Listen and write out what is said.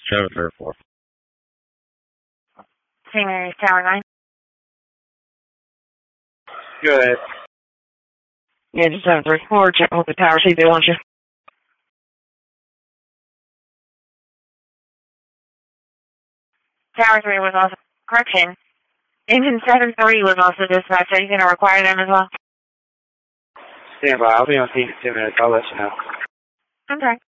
734. St. Mary's Tower 9. Go ahead. Yeah, just 734. Check with the tower, see if they want you. Tower 3 was also, correction. Engine 73 was also dispatched. Are you going to require them as well? Stand by. I'll be on scene in 2 minutes. I'll let you know. Okay.